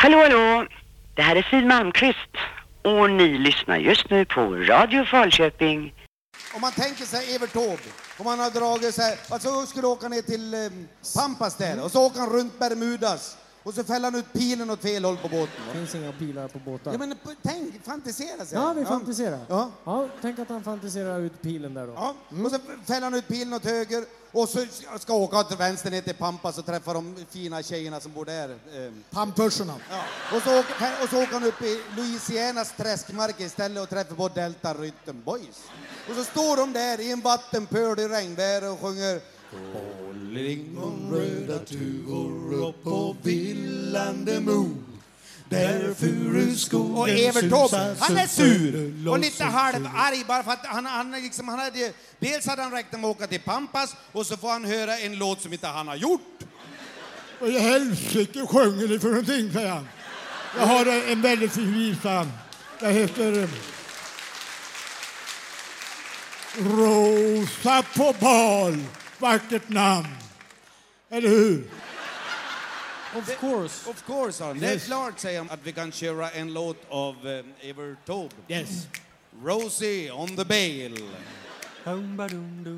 Hallå, hallå. Det här är Siw Malmkvist. Och ni lyssnar just nu på Radio Falköping. Om man tänker sig Evert Taube, om man har dragit sig, alltså skulle åka ner till Pampas där, och så åker han runt Bermudas. Och så fäller han ut pilen åt fel håll på båten. Det finns inga pilar på båtar. Ja, men tänk, fantisera sig. Ja, vi fantiserar. Ja. Ja, tänk att han fantiserar ut pilen där då. Ja, och så fäller han ut pilen åt höger. Och så ska åka till vänster ner till Pampas och träffa de fina tjejerna som bor där. Pampursorna. Ja. Och så åker han upp i Louisianas träskmarker istället och träffar på Delta Rhythm Boys. Och så står de där i en vattenpöl i regnväder och sjunger lingonröda tuvor upp på villande mo. Där furuskogen. Och Evert Taube, han är sur och lite halvarg bara för att han hade dels hade han räknat med att åka till Pampas och så får han höra en låt som inte han har gjort. Och i helsike sjunger ni för någonting, säger han. Jag har en väldigt fin visa. Jag heter Rosa på bal. Vackert namn. Eller hur? Of course. Of course, yes. Det är klart, säger han, att vi kan köra en låt av Evert Taube. Yes. Rosie on the Bale.